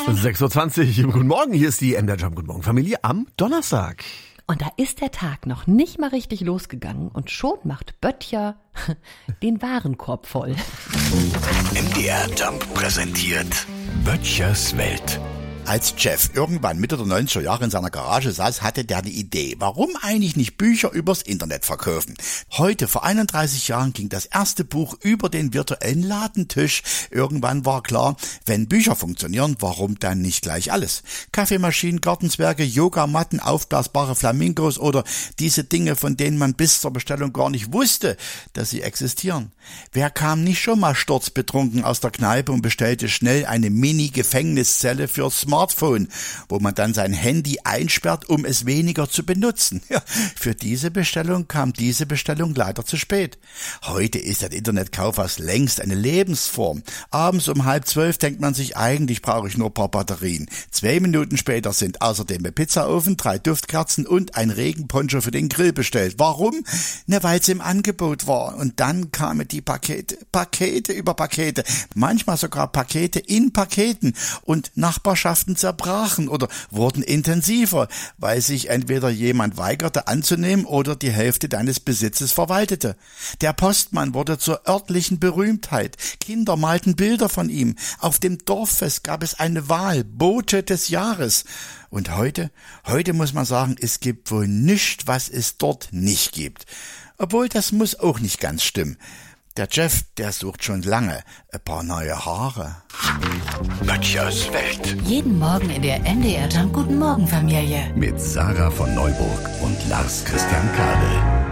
6.20 Uhr, guten Morgen, hier ist die MDR Jump, guten Morgen Familie am Donnerstag. Und da ist der Tag noch nicht mal richtig losgegangen und schon macht Böttcher den Warenkorb voll. MDR Jump präsentiert Böttchers Welt. Als Jeff irgendwann Mitte der 90er Jahre in seiner Garage saß, hatte der die Idee, warum eigentlich nicht Bücher übers Internet verkaufen. Heute, vor 31 Jahren, ging das erste Buch über den virtuellen Ladentisch. Irgendwann war klar, wenn Bücher funktionieren, warum dann nicht gleich alles? Kaffeemaschinen, Gartenzwerge, Yogamatten, aufblasbare Flamingos oder diese Dinge, von denen man bis zur Bestellung gar nicht wusste, dass sie existieren. Wer kam nicht schon mal sturzbetrunken aus der Kneipe und bestellte schnell eine Mini-Gefängniszelle fürs Smartphone, wo man dann sein Handy einsperrt, um es weniger zu benutzen. Ja, für diese Bestellung kam diese Bestellung leider zu spät. Heute ist der Internetkauf längst eine Lebensform. Abends um 11:30 denkt man sich, eigentlich brauche ich nur ein paar Batterien. 2 Minuten später sind außerdem ein Pizzaofen, 3 Duftkerzen und ein Regenponcho für den Grill bestellt. Warum? Na, weil es im Angebot war. Und dann kamen die Pakete über Pakete, manchmal sogar Pakete in Paketen und Nachbarschaften zerbrachen oder wurden intensiver, weil sich entweder jemand weigerte anzunehmen oder die Hälfte deines Besitzes verwaltete. Der Postmann wurde zur örtlichen Berühmtheit. Kinder malten Bilder von ihm. Auf dem Dorffest gab es eine Wahl, Bote des Jahres. Und heute muss man sagen, es gibt wohl nichts, was es dort nicht gibt. Obwohl, das muss auch nicht ganz stimmen. Der Jeff, der sucht schon lange ein paar neue Haare. Böttchers Welt. Jeden Morgen in der MDR Jump Guten Morgen Familie. Mit Sarah von Neuburg und Lars Christian Kade.